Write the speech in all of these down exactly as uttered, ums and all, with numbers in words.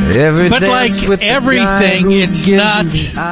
But like everything, it's not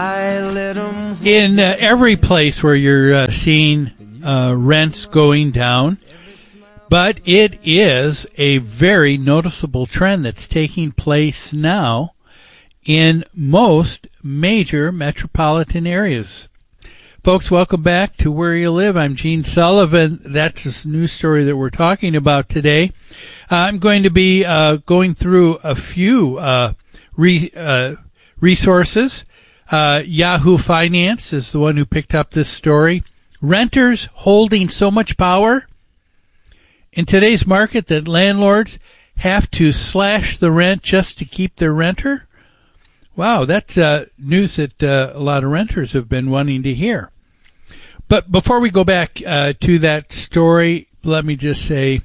in uh, every place where you're uh, seeing uh, rents going down. But it is a very noticeable trend that's taking place now in most major metropolitan areas. Folks, welcome back to Where You Live. I'm Gene Sullivan. That's this news story that we're talking about today. Uh, I'm going to be uh, going through a few uh, re, uh, resources. Uh, Yahoo Finance is the one who picked up this story. Renters holding so much power in today's market that landlords have to slash the rent just to keep their renter. Wow, that's uh, news that uh, a lot of renters have been wanting to hear. But before we go back uh, to that story, let me just say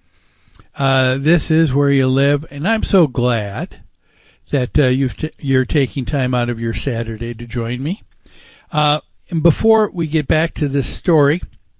uh, this is Where You Live, and I'm so glad that uh, you've t- you're taking time out of your Saturday to join me. Uh, and before we get back to this story,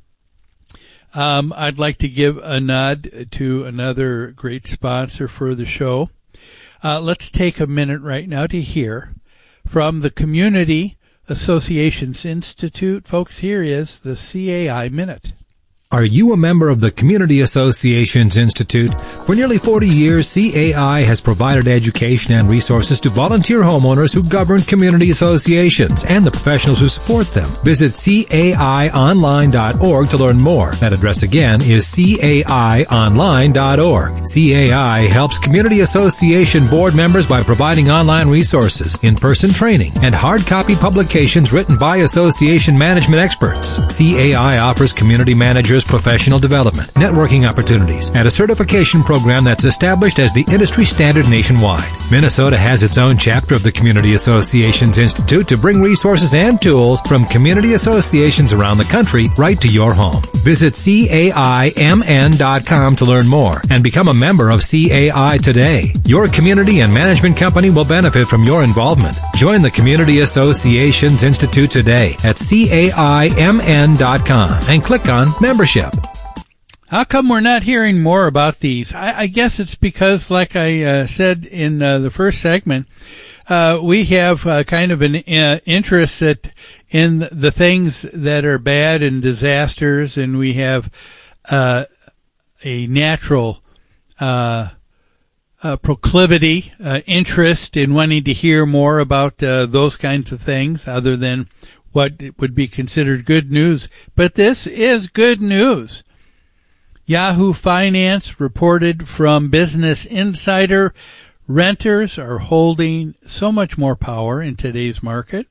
um, I'd like to give a nod to another great sponsor for the show. Uh, let's take a minute right now to hear from the Community Associations Institute. Folks, here is the C A I Minute. Are you a member of the Community Associations Institute? For nearly forty years, C A I has provided education and resources to volunteer homeowners who govern community associations and the professionals who support them. Visit C A I online dot org to learn more. That address again is C A I online dot org. C A I helps community association board members by providing online resources, in-person training, and hard copy publications written by association management experts. C A I offers community managers professional development, networking opportunities, and a certification program that's established as the industry standard nationwide. Minnesota has its own chapter of the Community Associations Institute to bring resources and tools from community associations around the country right to your home. Visit C A I M N dot com to learn more and become a member of C A I today. Your community and management company will benefit from your involvement. Join the Community Associations Institute today at C A I M N dot com and click on Membership. How come we're not hearing more about these? I, I guess it's because, like I uh, said in uh, the first segment, uh, we have uh, kind of an uh, interest that in the things that are bad and disasters, and we have uh, a natural uh, uh, proclivity, uh, interest in wanting to hear more about uh, those kinds of things, other than what would be considered good news. But this is good news. Yahoo Finance reported from Business Insider, renters are holding so much more power in today's market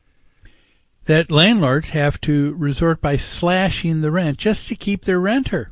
that landlords have to resort by slashing the rent just to keep their renter.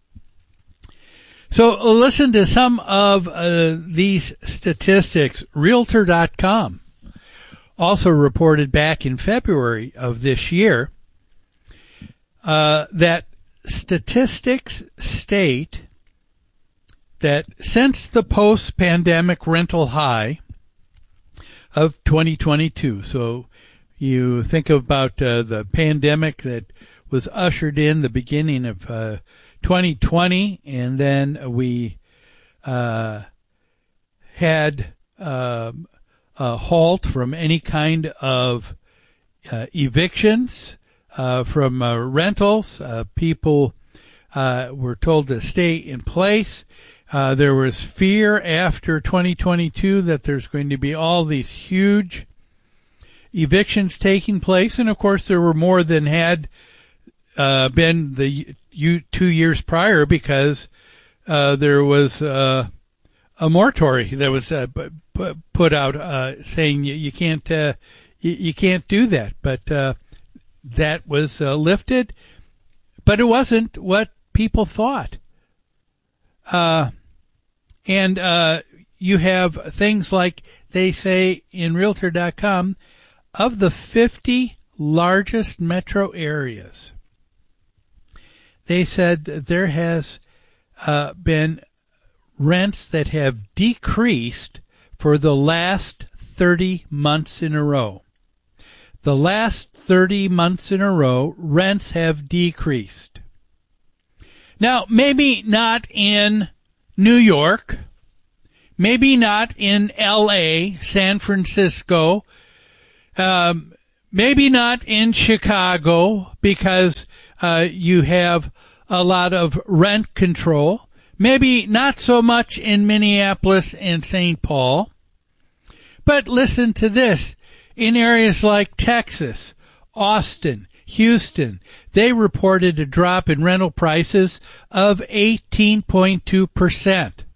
So listen to some of uh, these statistics. Realtor dot com also reported back in February of this year uh, that statistics state that since the post-pandemic rental high of twenty twenty-two, so you think about uh, the pandemic that was ushered in the beginning of uh, twenty twenty, and then we uh, had uh, a halt from any kind of uh, evictions, uh, from uh, rentals. Uh, people uh, were told to stay in place. Uh, there was fear after twenty twenty-two that there's going to be all these huge evictions taking place, and of course there were more than had uh, been the you, two years prior, because uh, there was uh, a moratorium that was uh, put out uh, saying you, you can't uh, you, you can't do that, but uh, that was uh, lifted, but it wasn't what people thought. Uh, and uh, you have things like they say in Realtor dot com, of the fifty largest metro areas, they said that there has uh, been rents that have decreased for the last thirty months in a row. The last thirty months in a row, rents have decreased. Now, maybe not in New York, maybe not in L A, San Francisco, um, maybe not in Chicago because uh, you have a lot of rent control. Maybe not so much in Minneapolis and Saint Paul. But listen to this. In areas like Texas, Austin, Houston, they reported a drop in rental prices of eighteen point two percent.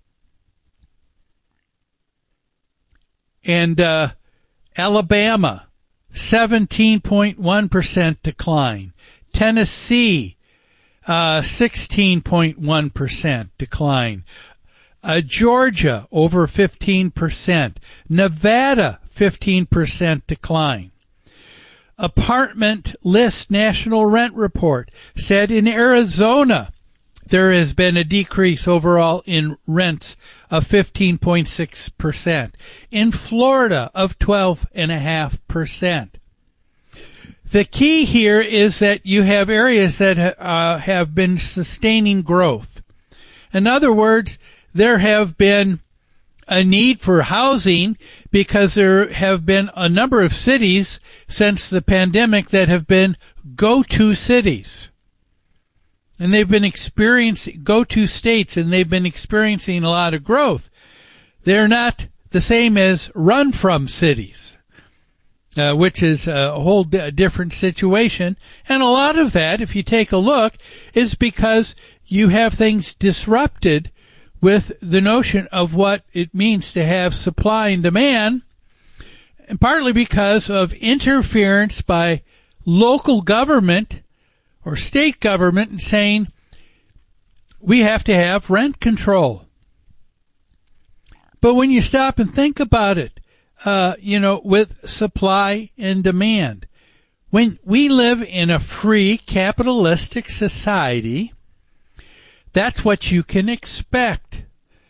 And uh, Alabama, seventeen point one percent decline. Tennessee, uh, sixteen point one percent decline. Uh, Georgia, over fifteen percent. Nevada, fifteen percent decline. Apartment List National Rent Report said in Arizona there has been a decrease overall in rents of fifteen point six percent. In Florida of twelve point five percent. The key here is that you have areas that uh, have been sustaining growth. In other words, there have been a need for housing because there have been a number of cities since the pandemic that have been go-to cities. And they've been experiencing go-to states, and they've been experiencing a lot of growth. They're not the same as run-from cities, uh, which is a whole d- different situation. And a lot of that, if you take a look, is because you have things disrupted with the notion of what it means to have supply and demand, and partly because of interference by local government or state government in saying we have to have rent control. But when you stop and think about it, uh, you know, with supply and demand, when we live in a free capitalistic society, that's what you can expect.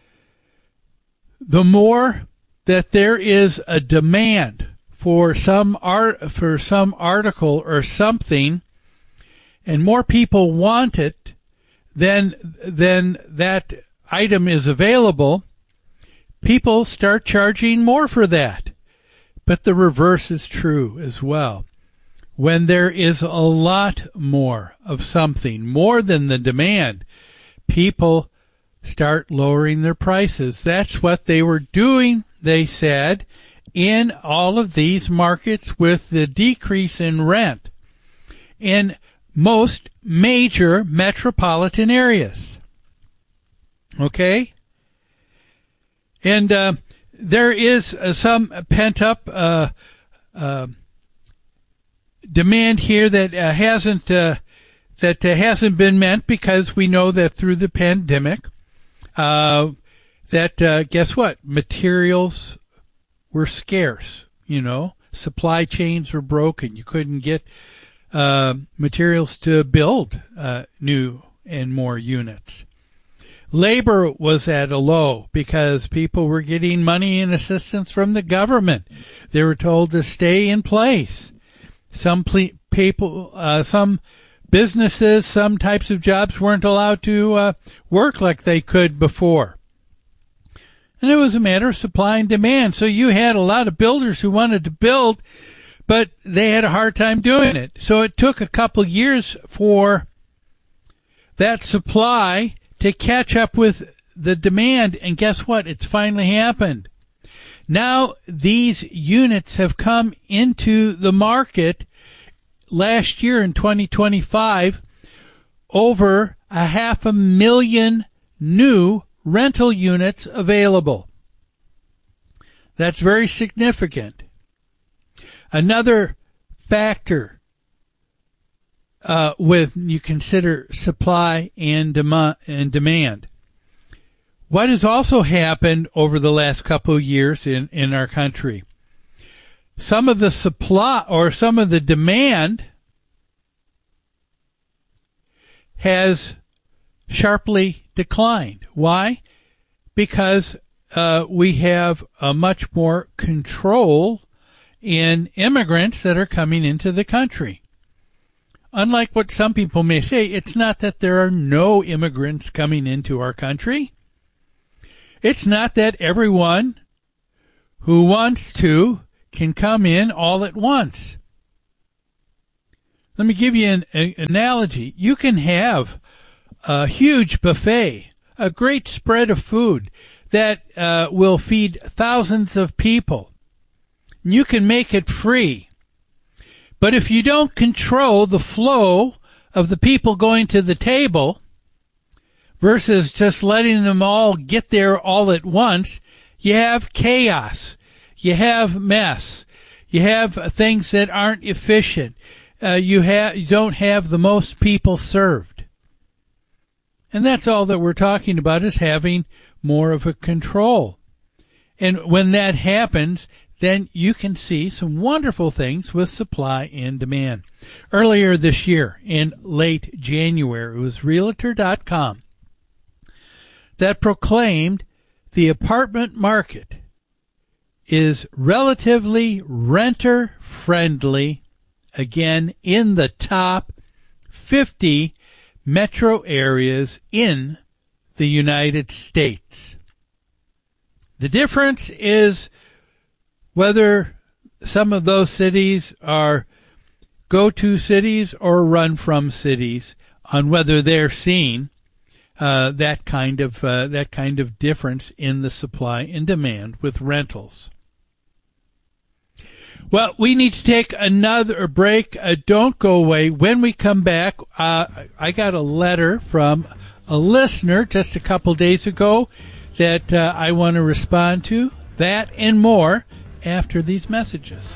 The more that there is a demand for some art, for some article or something, and more people want it than than that item is available, people start charging more for that. But the reverse is true as well. When there is a lot more of something, more than the demand, people start lowering their prices. That's what they were doing, they said, in all of these markets with the decrease in rent in most major metropolitan areas. Okay? And uh, there is uh, some pent-up uh, uh, demand here that uh, hasn't uh, that uh, hasn't been met, because we know that through the pandemic, uh, that uh, guess what? Materials were scarce. You know, supply chains were broken. You couldn't get uh, materials to build uh, new and more units. Labor was at a low because people were getting money and assistance from the government. They were told to stay in place. Some ple- people, uh, some businesses, some types of jobs weren't allowed to uh, work like they could before. And it was a matter of supply and demand. So you had a lot of builders who wanted to build, but they had a hard time doing it. So it took a couple of years for that supply to catch up with the demand. And guess what? It's finally happened. Now these units have come into the market last year in twenty twenty-five, over a half a million new rental units available. That's very significant. Another factor uh, with you consider supply and, dem- and demand. What has also happened over the last couple of years in, in our country? Some of the supply or some of the demand has sharply declined. Why? Because uh, we have a much more control in immigrants that are coming into the country. Unlike what some people may say, it's not that there are no immigrants coming into our country. It's not that everyone who wants to can come in all at once. Let me give you an, an analogy. You can have a huge buffet, a great spread of food that uh, will feed thousands of people. You can make it free. But if you don't control the flow of the people going to the table versus just letting them all get there all at once, you have chaos. You have mess. You have things that aren't efficient. Uh, you have you don't have the most people served. And that's all that we're talking about, is having more of a control. And when that happens, then you can see some wonderful things with supply and demand. Earlier this year, in late January, it was Realtor dot com that proclaimed the apartment market is relatively renter-friendly, again, in the top fifty metro areas in the United States. The difference is whether some of those cities are go-to cities or run-from cities, on whether they're seeing uh, that kind of uh, that kind of difference in the supply and demand with rentals. Well, we need to take another break. Uh, don't go away. When we come back, uh, I got a letter from a listener just a couple days ago that uh, I want to respond to. That and more after these messages.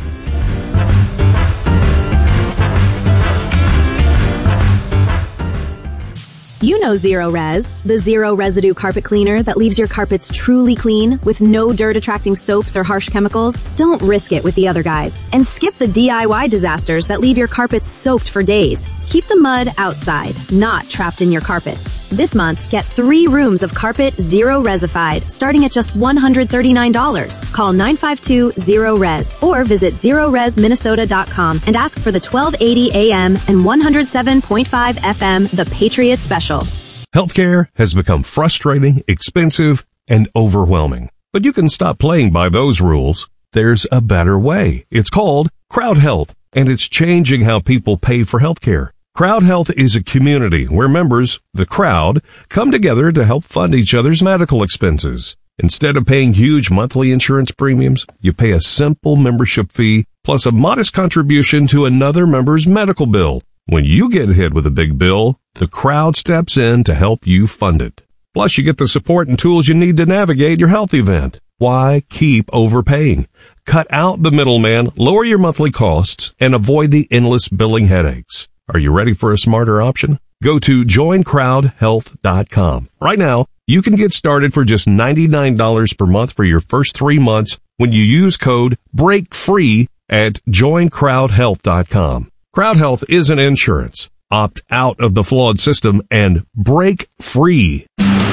You know Zero Res, the zero residue carpet cleaner that leaves your carpets truly clean with no dirt-attracting soaps or harsh chemicals. Don't risk it with the other guys. And skip the D I Y disasters that leave your carpets soaked for days. Keep the mud outside, not trapped in your carpets. This month, get three rooms of carpet Zero Resified, starting at just one hundred thirty-nine dollars. Call nine five two zero res or visit zero res minnesota dot com and ask for the twelve eighty A M and one oh seven point five F M The Patriot Special. Healthcare has become frustrating, expensive, and overwhelming. But you can stop playing by those rules. There's a better way. It's called Crowd Health, and it's changing how people pay for healthcare. Crowd Health is a community where members, the crowd, come together to help fund each other's medical expenses. Instead of paying huge monthly insurance premiums, you pay a simple membership fee plus a modest contribution to another member's medical bill. When you get hit with a big bill, the crowd steps in to help you fund it. Plus, you get the support and tools you need to navigate your health event. Why keep overpaying? Cut out the middleman, lower your monthly costs, and avoid the endless billing headaches. Are you ready for a smarter option? Go to join crowd health dot com. Right now, you can get started for just ninety-nine dollars per month for your first three months when you use code BREAKFREE at join crowd health dot com. Crowd Health isn't insurance. Opt out of the flawed system and break free.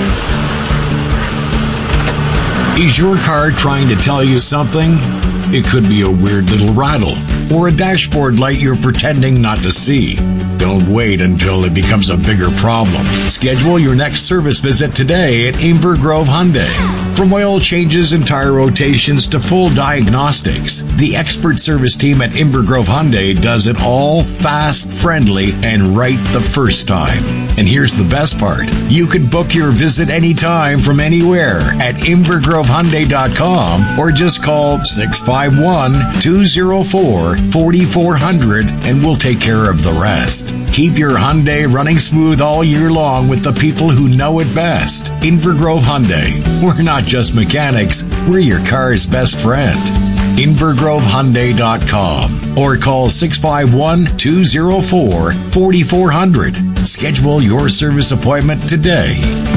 Is your car trying to tell you something? It could be a weird little rattle or a dashboard light you're pretending not to see. Don't wait until it becomes a bigger problem. Schedule your next service visit today at Inver Grove Hyundai. From oil changes and tire rotations to full diagnostics, the expert service team at Inver Grove Hyundai does it all fast, friendly, and right the first time. And here's the best part. You can book your visit anytime from anywhere at inver grove hyundai dot com or just call six five one, two oh four, four four zero zero and we'll take care of the rest. Keep your Hyundai running smooth all year long with the people who know it best. Inver Grove Hyundai. We're not just mechanics, we're your car's best friend. inver grove hyundai dot com or call six five one, two oh four, four four zero zero. Schedule your service appointment today.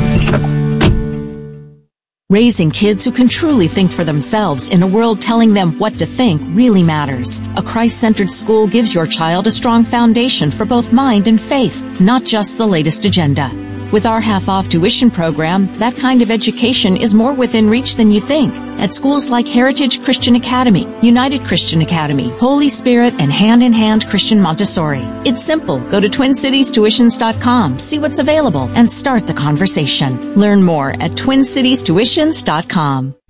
Raising kids who can truly think for themselves in a world telling them what to think really matters. A Christ-centered school gives your child a strong foundation for both mind and faith, not just the latest agenda. With our half-off tuition program, that kind of education is more within reach than you think at schools like Heritage Christian Academy, United Christian Academy, Holy Spirit, and Hand in Hand Christian Montessori. It's simple. Go to twin cities tuitions dot com, see what's available, and start the conversation. Learn more at twin cities tuitions dot com.